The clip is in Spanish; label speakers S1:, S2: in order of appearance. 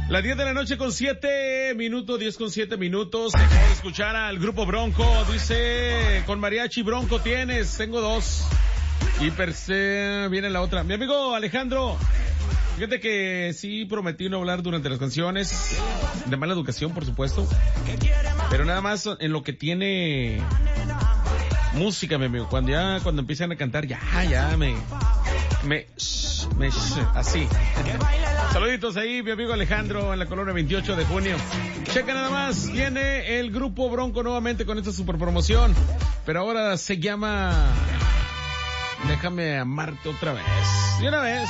S1: Las 10 de la noche con 7 minutos, 10 con 7 minutos. Acabo de escuchar al grupo Bronco. Dice, con mariachi Bronco tienes, tengo dos. Y per se viene la otra. Mi amigo Alejandro, fíjate que sí prometí no hablar durante las canciones. De mala educación, por supuesto. Pero nada más en lo que tiene música, mi amigo. Cuando empiezan a cantar, así. Saluditos ahí, mi amigo Alejandro, en la colonia 28 de junio. Checa nada más, viene el grupo Bronco nuevamente con esta super promoción. Pero ahora se llama Déjame amarte otra vez. Y una vez.